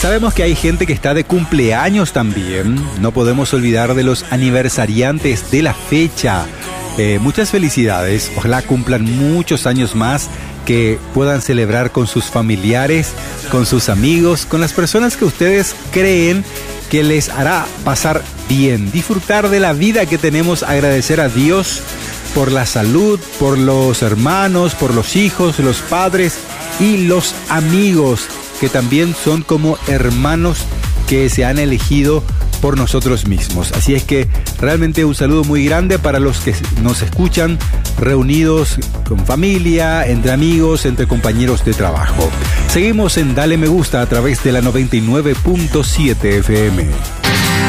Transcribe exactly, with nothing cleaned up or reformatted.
Sabemos que hay gente que está de cumpleaños también. No podemos olvidar de los aniversariantes de la fecha. Eh, muchas felicidades. Ojalá cumplan muchos años más, que puedan celebrar con sus familiares, con sus amigos, con las personas que ustedes creen que les hará pasar bien, disfrutar de la vida que tenemos, agradecer a Dios por la salud, por los hermanos, por los hijos, los padres y los amigos, que también son como hermanos que se han elegido por nosotros mismos. Así es que realmente un saludo muy grande para los que nos escuchan reunidos con familia, entre amigos, entre compañeros de trabajo. Seguimos en Dale Me Gusta a través de la noventa y nueve punto siete F M.